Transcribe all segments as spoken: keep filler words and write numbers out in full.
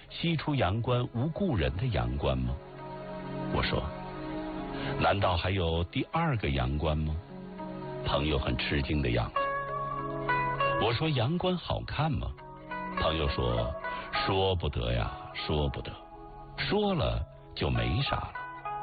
西出阳关无故人的阳关吗？我说，难道还有第二个阳关吗？朋友很吃惊的样子。我说，阳关好看吗？朋友说，说不得呀，说不得，说了就没啥了。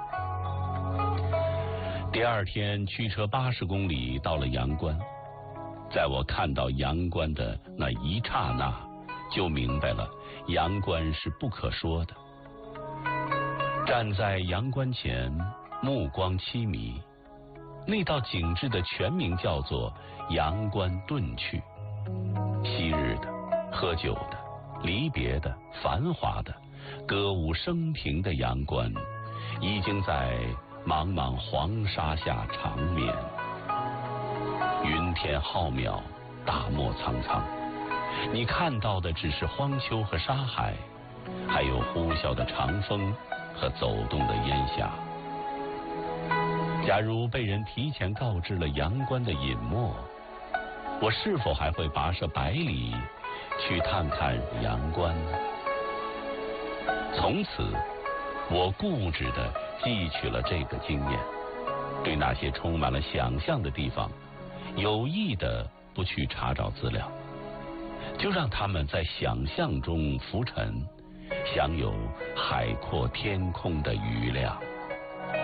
第二天驱车八十公里到了阳关，在我看到阳关的那一刹那，就明白了阳关是不可说的。站在阳关前，目光凄迷，那道景致的全名叫做阳关遁去。昔日的、喝酒的、离别的、繁华的、歌舞升平的阳关，已经在茫茫黄沙下长眠。云天浩渺，大漠苍苍，你看到的只是荒丘和沙海，还有呼啸的长风和走动的烟霞。假如被人提前告知了阳关的隐没，我是否还会跋涉百里去探看阳关呢？从此我固执地汲取了这个经验，对那些充满了想象的地方有意地不去查找资料，就让他们在想象中浮沉，享有海阔天空的余量。